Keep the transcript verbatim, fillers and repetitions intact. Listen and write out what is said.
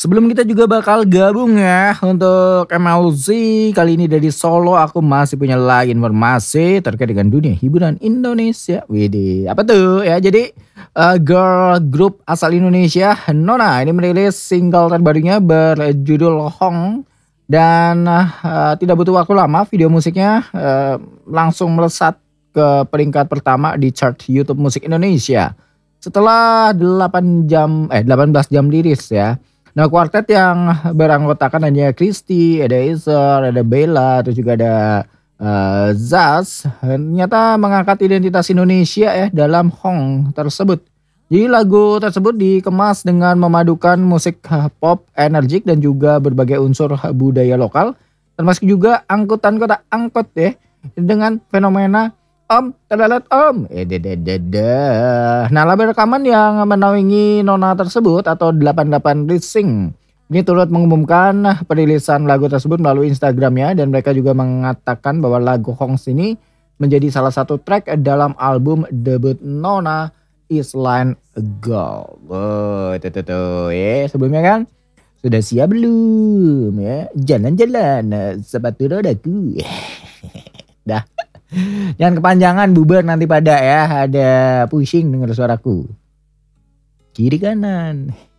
Sebelum kita juga bakal gabung ya untuk M L Z kali ini dari Solo, aku masih punya lagi informasi terkait dengan dunia hiburan Indonesia. Widih, apa tuh ya? Jadi eh, girl group asal Indonesia Nona ini merilis single terbarunya berjudul Hong dan eh, tidak butuh waktu lama video musiknya eh, langsung melesat ke peringkat pertama di chart YouTube musik Indonesia setelah delapan jam eh delapan belas jam liris ya. Nah, kuartet yang beranggotakan hanya Christy, ada Izer, ada Bella, terus juga ada eh, Zaz, ternyata mengangkat identitas Indonesia ya dalam Hong tersebut. Jadi lagu tersebut dikemas dengan memadukan musik eh, pop, energik dan juga berbagai unsur budaya lokal, termasuk juga angkutan kota angkot ya dengan fenomena Om, terlalat Om. Eh, dededede. Nah, label rekaman yang menaungi Nona tersebut atau delapan puluh delapan Racing ini turut mengumumkan perilisan lagu tersebut melalui Instagramnya dan mereka juga mengatakan bahwa lagu Hongs ini menjadi salah satu track dalam album debut Nona Island Girl. Oh, itu tuh, tuh ya sebelumnya kan sudah siap belum ya jalan-jalan sepatu rodaku. Dah. Jangan kepanjangan bubar nanti pada ya ada pusing denger suaraku. Kiri kanan.